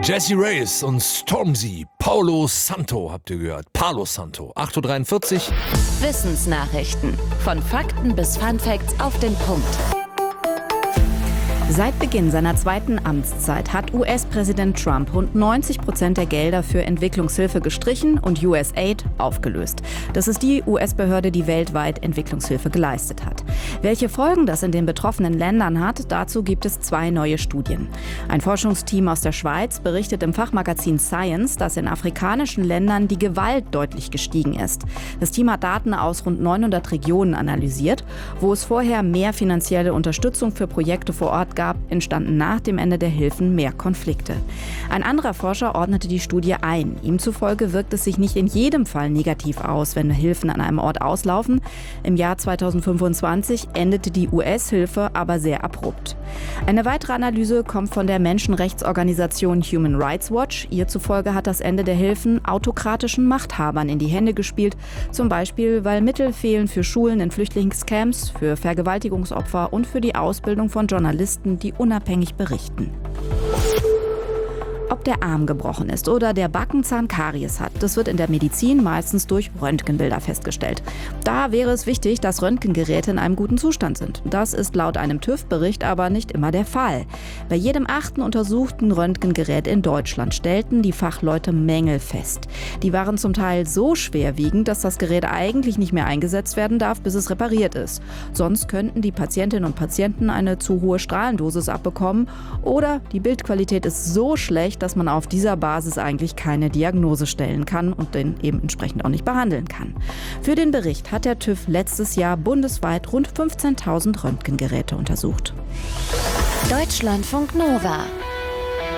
Jessie Reyes und Stormzy, Paulo Santo habt ihr gehört. Palo Santo, 8.43 Uhr. Wissensnachrichten. Von Fakten bis Funfacts auf den Punkt. Seit Beginn seiner zweiten Amtszeit hat US-Präsident Trump rund 90% der Gelder für Entwicklungshilfe gestrichen und USAID aufgelöst. Das ist die US-Behörde, die weltweit Entwicklungshilfe geleistet hat. Welche Folgen das in den betroffenen Ländern hat, dazu gibt es 2 neue Studien. Ein Forschungsteam aus der Schweiz berichtet im Fachmagazin Science, dass in afrikanischen Ländern die Gewalt deutlich gestiegen ist. Das Team hat Daten aus rund 900 Regionen analysiert. Wo es vorher mehr finanzielle Unterstützung für Projekte vor Ort gab, entstanden nach dem Ende der Hilfen mehr Konflikte. Ein anderer Forscher ordnete die Studie ein. Ihm zufolge wirkt es sich nicht in jedem Fall negativ aus, wenn Hilfen an einem Ort auslaufen. Im Jahr 2025 endete die US-Hilfe aber sehr abrupt. Eine weitere Analyse kommt von der Menschenrechtsorganisation Human Rights Watch. Ihr zufolge hat das Ende der Hilfen autokratischen Machthabern in die Hände gespielt. Zum Beispiel, weil Mittel fehlen für Schulen in Flüchtlingscamps, für Vergewaltigungsopfer und für die Ausbildung von Journalisten, die unabhängig berichten. Ob der Arm gebrochen ist oder der Backenzahn Karies hat, das wird in der Medizin meistens durch Röntgenbilder festgestellt. Da wäre es wichtig, dass Röntgengeräte in einem guten Zustand sind. Das ist laut einem TÜV-Bericht aber nicht immer der Fall. Bei jedem 8. untersuchten Röntgengerät in Deutschland stellten die Fachleute Mängel fest. Die waren zum Teil so schwerwiegend, dass das Gerät eigentlich nicht mehr eingesetzt werden darf, bis es repariert ist. Sonst könnten die Patientinnen und Patienten eine zu hohe Strahlendosis abbekommen oder die Bildqualität ist so schlecht, dass man auf dieser Basis eigentlich keine Diagnose stellen kann und den eben entsprechend auch nicht behandeln kann. Für den Bericht hat der TÜV letztes Jahr bundesweit rund 15.000 Röntgengeräte untersucht. Deutschlandfunk Nova